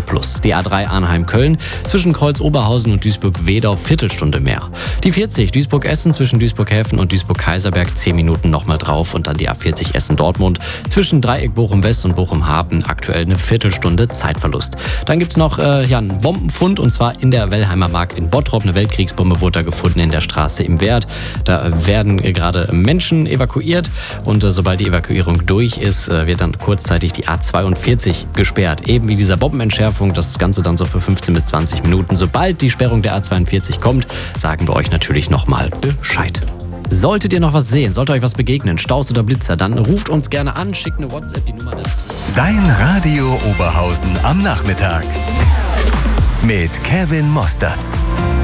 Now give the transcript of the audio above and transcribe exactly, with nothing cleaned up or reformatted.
plus. Die A drei Arnheim-Köln zwischen Kreuz-Oberhausen und Duisburg-Wedau Viertelstunde mehr. Die vierzig Duisburg-Essen zwischen Duisburg-Häfen und Duisburg-Kaiserberg zehn Minuten nochmal drauf und dann die A vierzig Essen-Dortmund zwischen Dreieck Bochum-West und Bochum-Hafen aktuell eine Viertelstunde Zeitverlust. Dann gibt's noch äh, ja, einen Bombenfund und zwar in der Wellheimer Mark in Bottrop. Eine Weltkriegsbombe wurde da gefunden in der Straße im Wert. Da werden äh, gerade Menschen evakuiert und äh, sobald die Evakuierung durch ist, äh, wird dann kurzzeitig die A zweiundvierzig gesperrt. Eben wie dieser Bombenentschärfung, das Ganze dann so für fünfzehn bis zwanzig Minuten. Sobald die Sperrung der A zweiundvierzig kommt, sagen wir euch natürlich nochmal Bescheid. Solltet ihr noch was sehen, sollte euch was begegnen, Staus oder Blitzer, dann ruft uns gerne an, schickt eine WhatsApp, die Nummer dazu. Dein Radio Oberhausen am Nachmittag mit Kevin Mosterz.